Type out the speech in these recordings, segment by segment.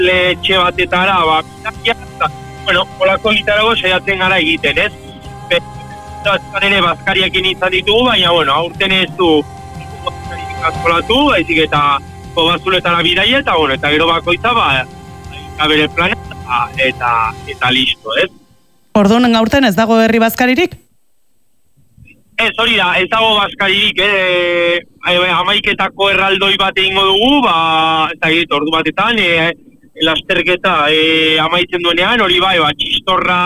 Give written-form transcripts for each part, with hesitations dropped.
etxe batetara, bueno, olako gitarago saiatzen gara egiten, ez? Azkan ere bazkariekin izan ditugu, baina, bueno, aurten ez du bazkariek askolatu, baizik eta bazuletara bidaia, eta, bueno, eta gero bakoitza, bere plana, eta listo, ez? Orduan aurten ez dago herri bazkaririk? Ez, hori da, ez dago bazkaririk, amaiketako erraldoi bat egingo dugu, ordu batetan, lasterketa amaitzen duenean, hori bai, txistorra,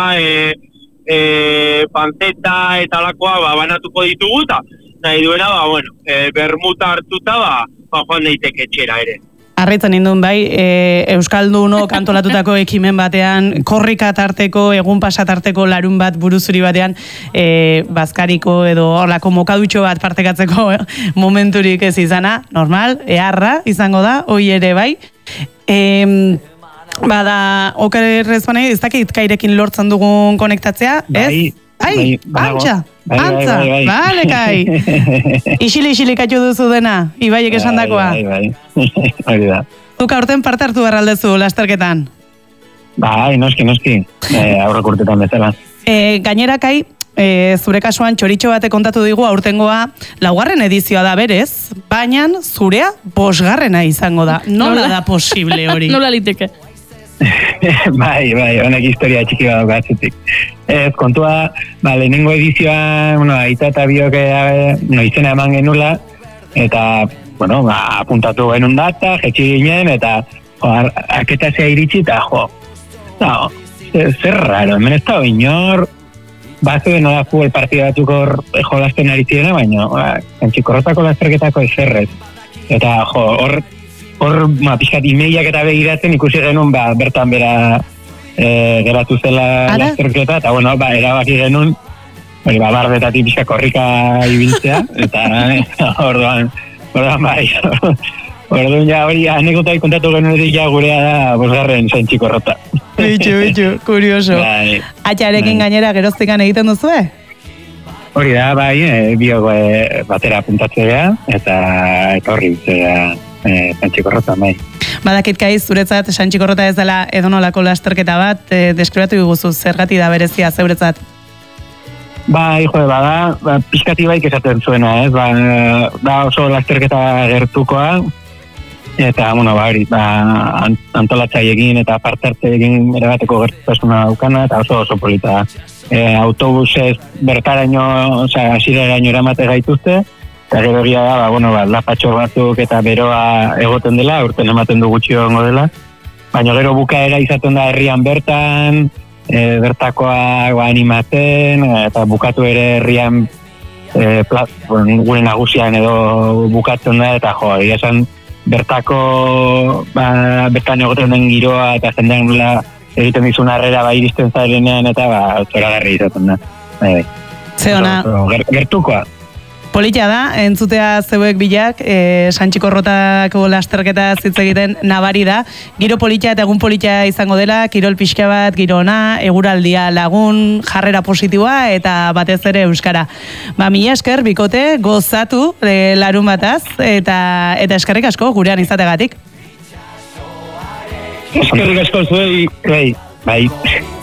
panceta eta alakoa banatuko ditugu, eta nahi duena, bermuta hartuta, joan daiteke etxera ere. Harritzen nindun bai, Euskaldunok antolatutako ekimen batean, korrika tarteko, egun pasatarteko larun bat buruzuri batean, bazkariko edo horlako mokadutxo bat partekatzeko momenturik ez izana, normal, eharra izango da, hoi ere bai. Bada, okerrez banai, ez dakit kairekin lortzen dugun konektatzea, ez? Ai, antxa, antza, bale, Kai. Isili katu duzu dena, Ibaiek esan dakoa. Bai, hori da. Zuk aurten parte hartu berraldezu lasterketan? Bai, noski, aurrak urtetan bezala. Gainera, Kai, zure kasuan txoritxo bate kontatu digu aurtengoa 4. edizioa da berez, baina zurea 5. izango da. Nola da posible hori? Nola liteke? Bai, honek historia txiki bat batzutik. Ez, kontua, lehenengo edizioa, aita eta biok izena eman genula, eta, apuntatu genuen data, jetxi ginen, eta, arketazea iritsi, eta, zer raro, hemen ez da inor, bazuen nola futbol partida batzuk jolasten ari zirena, baina, Santxikorrotako lasterketako ezerrez. Eta, hor, pixkat imeiak eta begiratzen ikusi genuen, bertan bera geratu zela lasterketa, eta, erabaki genuen, bardetatik pixka korrika ibiltzea, eta orduan bai, orduan ja hori anekotai kontatu genuetik ja gurea da 5. Santxikorrota. Bitxu, kurioso. Atxarekin gainera geroztikan egiten duzue? Hori da, bai, biok batera apuntatzea, eta horri bitzea Santxikorrota, bai. Badakit Kai, zuretzat Santxikorrota ez dela edonolako lasterketa bat, deskribatu iguzu zergati da berezia zeuretzat? Bai, bada, pixkati baik esaten zuena, ez? Da oso lasterketa gertukoa, eta, antolatzaiekin eta partartzeiekin erabateko gertutasuna daukana, eta oso polita. Autobusez bertaraino, hasireraino eramate gaituzte, eta gero egia da, lapatxo batzuk eta beroa egoten dela, urten ematen du gutxi egongo dela, baina gero bukaera izaten da herrian bertan, bertakoa animatzen, eta bukatu ere herrian gure nagusian edo bukatzen da, eta egia esan bertan egoten den giroa eta jendean egiten dizun harrera iristen zarenean, eta zoragarri izaten da. Zeona. Gertukoa. Polita da, entzutea zeuek bilak, Santxikorrotako lasterketa hitz egiten nabari da. Giro polita eta egun polita izango dela, kirol pixka bat, giro ona, eguraldia lagun, jarrera positiboa eta batez ere euskara. Mila esker, bikote, gozatu larun bataz, eta eskerrik asko gurean izategatik. Eskerrik asko zuei, bai.